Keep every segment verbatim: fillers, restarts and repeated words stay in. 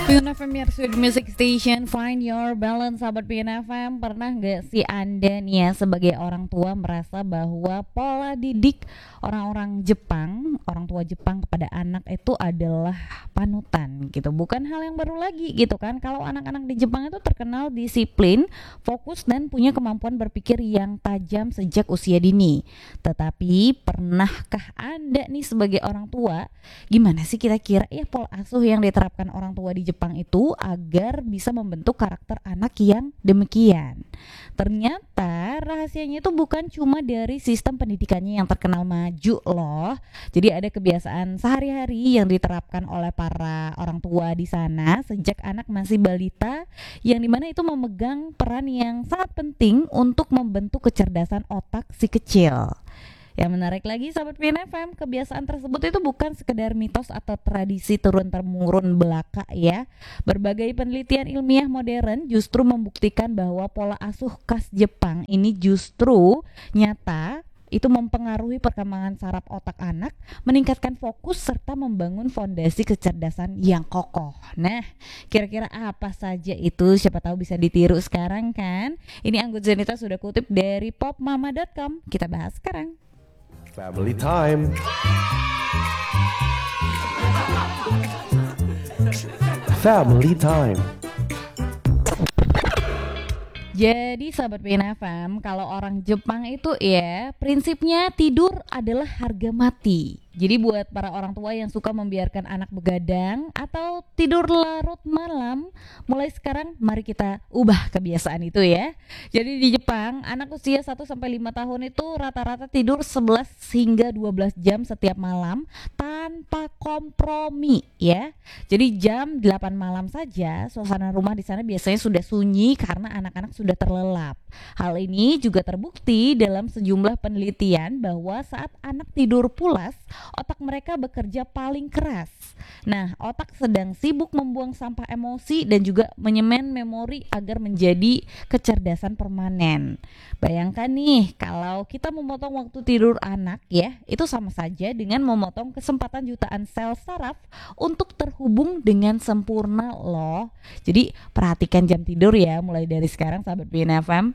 P N F M, your sweet music station, find your balance. Sahabat P N F M, pernah gak sih Anda nih ya sebagai orang tua merasa bahwa pola didik orang-orang Jepang, orang tua Jepang kepada anak itu adalah panutan gitu. Bukan hal yang baru lagi gitu kan. Kalau anak-anak di Jepang itu terkenal disiplin, fokus dan punya kemampuan berpikir yang tajam sejak usia dini. Tetapi pernahkah Anda nih sebagai orang tua, gimana sih kira-kira ya pola asuh yang diterapkan orang tua di Jepang Jepang itu agar bisa membentuk karakter anak yang demikian? Ternyata rahasianya itu bukan cuma dari sistem pendidikannya yang terkenal maju loh. Jadi ada kebiasaan sehari-hari yang diterapkan oleh para orang tua di sana sejak anak masih balita, yang dimana itu memegang peran yang sangat penting untuk membentuk kecerdasan otak si kecil. Yang menarik lagi sahabat P N F M, kebiasaan tersebut itu bukan sekedar mitos atau tradisi turun-temurun belaka ya. Berbagai penelitian ilmiah modern justru membuktikan bahwa pola asuh khas Jepang ini justru nyata itu mempengaruhi perkembangan saraf otak anak, meningkatkan fokus serta membangun fondasi kecerdasan yang kokoh. Nah, kira-kira apa saja itu? Siapa tahu bisa ditiru sekarang kan? Ini Anggun Zenita sudah kutip dari popmama dot com. Kita bahas sekarang. Family time. Family time. Jadi sahabat P N F M, kalau orang Jepang itu ya prinsipnya tidur adalah harga mati. Jadi buat para orang tua yang suka membiarkan anak begadang atau tidur larut malam, mulai sekarang mari kita ubah kebiasaan itu ya. Jadi di Jepang, anak usia satu sampai lima tahun itu rata-rata tidur sebelas hingga dua belas jam setiap malam tanpa kompromi ya. Jadi jam delapan malam saja suasana rumah di sana biasanya sudah sunyi karena anak-anak sudah terlelap. Hal ini juga terbukti dalam sejumlah penelitian bahwa saat anak tidur pulas, otak mereka bekerja paling keras. Nah, otak sedang sibuk membuang sampah emosi dan juga menyemen memori agar menjadi kecerdasan permanen. Bayangkan nih, kalau kita memotong waktu tidur anak ya, itu sama saja dengan memotong kesempatan jutaan sel saraf untuk terhubung dengan sempurna loh. Jadi perhatikan jam tidur ya mulai dari sekarang sahabat P N F M.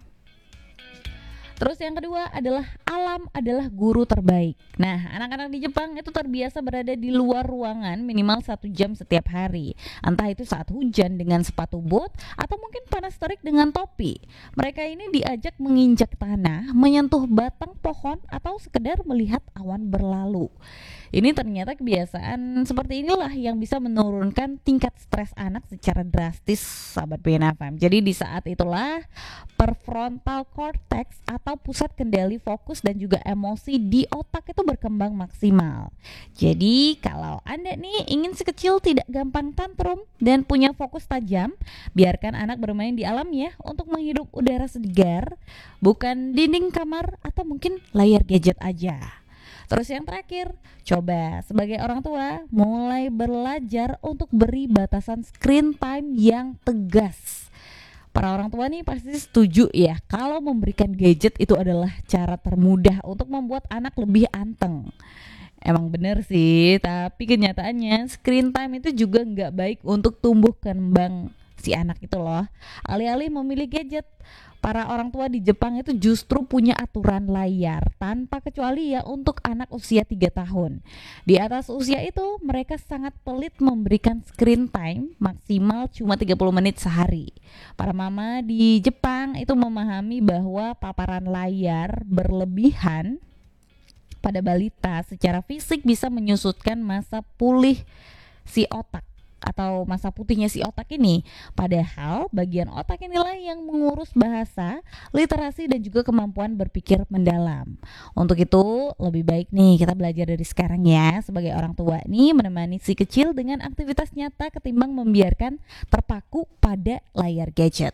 Terus yang kedua adalah alam adalah guru terbaik. Nah, anak-anak di Jepang itu terbiasa berada di luar ruangan minimal satu jam setiap hari. Entah itu saat hujan dengan sepatu bot atau mungkin panas terik dengan topi. Mereka ini diajak menginjak tanah, menyentuh batang pohon atau sekedar melihat awan berlalu. Ini ternyata kebiasaan seperti inilah yang bisa menurunkan tingkat stres anak secara drastis sahabat P N F M. Jadi di saat itulah prefrontal cortex atau pusat kendali fokus dan juga emosi di otak itu berkembang maksimal. Jadi kalau Anda nih ingin si kecil tidak gampang tantrum dan punya fokus tajam, biarkan anak bermain di alam ya untuk menghirup udara segar, bukan dinding kamar atau mungkin layar gadget aja. Terus yang terakhir, coba sebagai orang tua mulai belajar untuk beri batasan screen time yang tegas. Para orang tua nih pasti setuju ya kalau memberikan gadget itu adalah cara termudah untuk membuat anak lebih anteng. Emang bener sih, tapi kenyataannya screen time itu juga nggak baik untuk tumbuh kembang si anak itu loh. Alih-alih memilih gadget, para orang tua di Jepang itu justru punya aturan layar tanpa kecuali ya untuk anak usia tiga tahun. Di atas usia itu mereka sangat pelit memberikan screen time maksimal cuma tiga puluh menit sehari. Para mama di Jepang itu memahami bahwa paparan layar berlebihan pada balita secara fisik bisa menyusutkan masa pulih si otak atau masa putihnya si otak ini. Padahal bagian otak inilah yang mengurus bahasa, literasi dan juga kemampuan berpikir mendalam. Untuk itu lebih baik nih kita belajar dari sekarang ya sebagai orang tua nih menemani si kecil dengan aktivitas nyata ketimbang membiarkan terpaku pada layar gadget.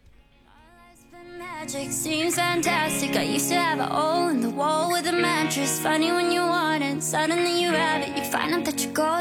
Magic seems fantastic. I used to have a hole in the wall with a mattress. Funny when you want it, suddenly you have it. You find out that you go